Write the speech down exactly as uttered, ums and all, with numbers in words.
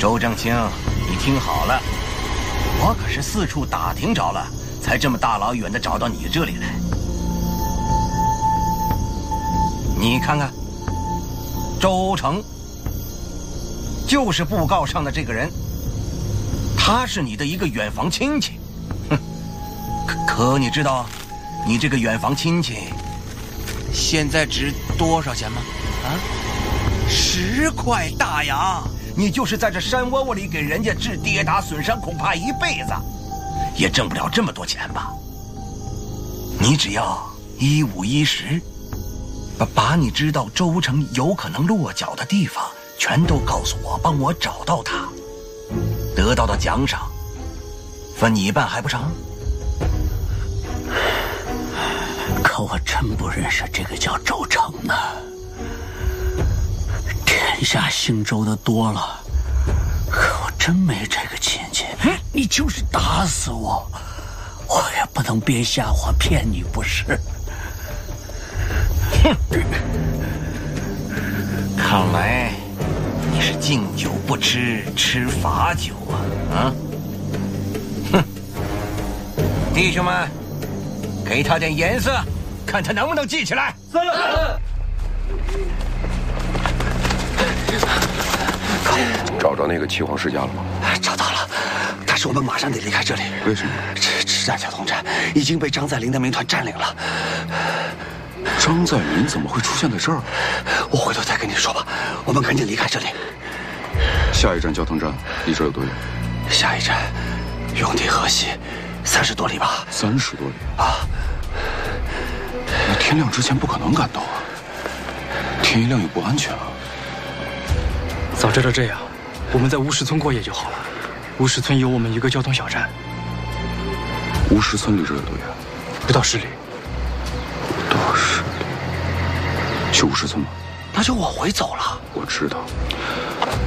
周正清，你听好了，我可是四处打听着了，才这么大老远的找到你这里来。你看看，周成就是布告上的这个人，他是你的一个远房亲戚。哼，可可你知道，你这个远房亲戚现在值多少钱吗？啊，十块大洋。你就是在这山窝窝里给人家治跌打损伤，恐怕一辈子也挣不了这么多钱吧。你只要一五一十，把把你知道周成有可能落脚的地方全都告诉我，帮我找到他，得到的奖赏分你一半还不成？ 可我真不认识这个叫周成的。天下姓周的多了，可我真没这个亲戚。你就是打死我，我也不能编瞎话骗你，不是？ 哼！看来你是敬酒不吃吃罚酒啊！啊！哼！弟兄们，给他点颜色，看他能不能记起来。是。 找着那个岐黄世家了吗？ 找到了，但是我们马上得离开这里。 为什么？ 赤赤寨交通站已经被张在林的民团占领了。 张在林怎么会出现在这儿？ 我回头再跟你说吧，我们赶紧离开这里。 下一站交通站离这有多远？ 下一站，永定河西，三十多里吧。 三十多里啊！ 那天亮之前不可能赶到啊！天一亮也不安全啊！ 早知道这样，我们在乌石村过夜就好了。乌石村有我们一个交通小站。 乌石村离这有多远？ 不到十里。 不到十里。去乌石村吗？ 那就往回走了。 我知道。